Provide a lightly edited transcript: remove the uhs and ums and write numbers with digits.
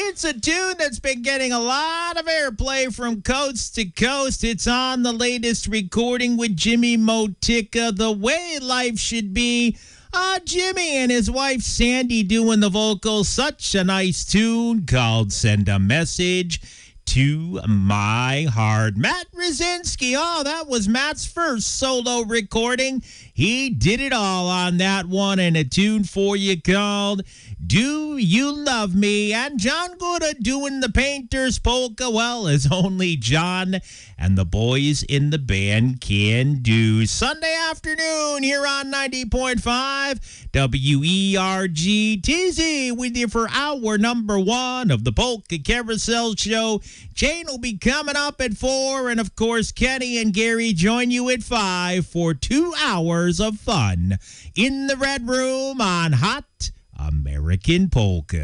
It's a tune that's been getting a lot of airplay from coast to coast. It's on the latest recording with Jimmy Motica, The Way Life Should Be. Jimmy and his wife Sandy doing the vocals. Such a nice tune called Send a Message to My Heart. Matt Rosinski. Oh, that was Matt's first solo recording. He did it all on that one, and a tune for you called Do You Love Me? And John Gouda doing the Painters polka well as only John and the boys in the band can do. Sunday afternoon here on 90.5 WERG-TZ with you for hour number one of the Polka Carousel Show. Jane will be coming up at 4, and of course Kenny and Gary join you at 5 for 2 hours of fun in the Red Room on Hot American Polka.